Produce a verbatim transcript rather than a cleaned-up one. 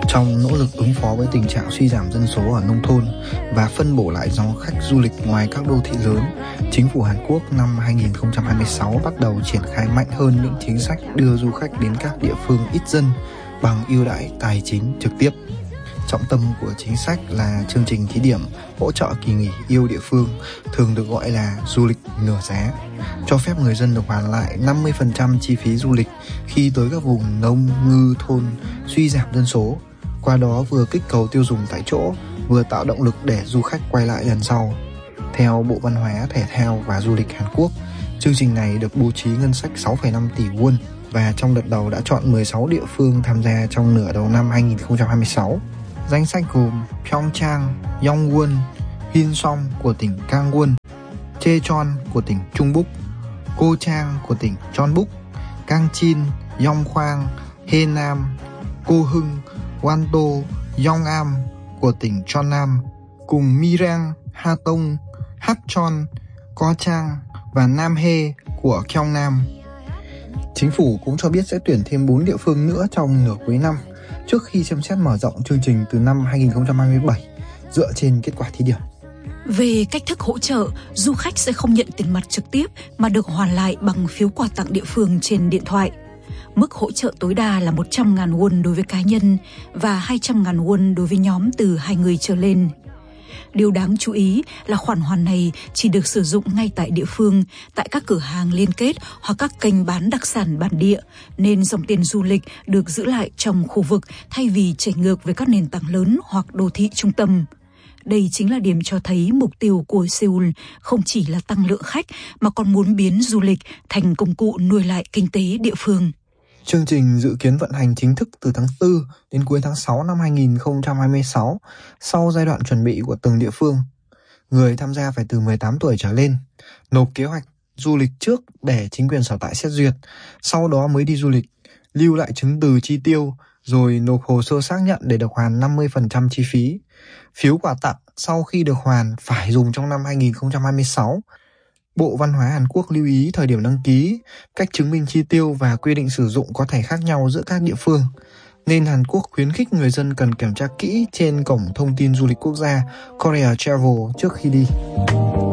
Trong nỗ lực ứng phó với tình trạng suy giảm dân số ở nông thôn và phân bổ lại dòng khách du lịch ngoài các đô thị lớn, chính phủ Hàn Quốc năm hai nghìn không trăm hai mươi sáu bắt đầu triển khai mạnh hơn những chính sách đưa du khách đến các địa phương ít dân bằng ưu đãi tài chính trực tiếp. Trọng tâm của chính sách là chương trình thí điểm hỗ trợ kỳ nghỉ yêu địa phương, thường được gọi là du lịch nửa giá, cho phép người dân được hoàn lại năm mươi phần trăm chi phí du lịch khi tới các vùng nông ngư thôn suy giảm dân số. Qua đó vừa kích cầu tiêu dùng tại chỗ, vừa tạo động lực để du khách quay lại lần sau. Theo Bộ Văn hóa, Thể thao và Du lịch Hàn Quốc, chương trình này được bố trí ngân sách sáu phẩy năm tỷ won và trong đợt đầu đã chọn mười sáu địa phương tham gia trong nửa đầu năm hai nghìn không trăm hai mươi sáu. Danh sách gồm Pyeongchang, Yongwon, Hillsong của tỉnh Gangwon, Daejeon của tỉnh Trung Búc, Gochang của tỉnh Jeonbuk, Gangchin, Yongkwang, Haenam, Go-hung, Wanto, Yongam của tỉnh Jeonnam, cùng Mirang, Hatong, Hapcheon, Gochang và Namhae của Gyeongnam. Chính phủ cũng cho biết sẽ tuyển thêm bốn địa phương nữa trong nửa cuối năm, trước khi xem xét mở rộng chương trình từ năm hai nghìn không trăm hai mươi bảy dựa trên kết quả thí điểm. Về cách thức hỗ trợ, du khách sẽ không nhận tiền mặt trực tiếp mà được hoàn lại bằng phiếu quà tặng địa phương trên điện thoại. Mức hỗ trợ tối đa là một trăm nghìn won đối với cá nhân và hai trăm nghìn won đối với nhóm từ hai người trở lên. Điều đáng chú ý là khoản hoàn này chỉ được sử dụng ngay tại địa phương, tại các cửa hàng liên kết hoặc các kênh bán đặc sản bản địa, nên dòng tiền du lịch được giữ lại trong khu vực thay vì chảy ngược với các nền tảng lớn hoặc đô thị trung tâm. Đây chính là điểm cho thấy mục tiêu của Seoul không chỉ là tăng lượng khách mà còn muốn biến du lịch thành công cụ nuôi lại kinh tế địa phương. Chương trình dự kiến vận hành chính thức từ tháng tư đến cuối tháng sáu năm hai nghìn không trăm hai mươi sáu, sau giai đoạn chuẩn bị của từng địa phương. Người tham gia phải từ mười tám tuổi trở lên, nộp kế hoạch du lịch trước để chính quyền sở tại xét duyệt, sau đó mới đi du lịch, lưu lại chứng từ chi tiêu, rồi nộp hồ sơ xác nhận để được hoàn năm mươi phần trăm chi phí. Phiếu quà tặng sau khi được hoàn phải dùng trong năm hai nghìn không trăm hai mươi sáu. Bộ Văn hóa Hàn Quốc lưu ý thời điểm đăng ký, cách chứng minh chi tiêu và quy định sử dụng có thể khác nhau giữa các địa phương, nên Hàn Quốc khuyến khích người dân cần kiểm tra kỹ trên cổng thông tin du lịch quốc gia Korea Travel trước khi đi.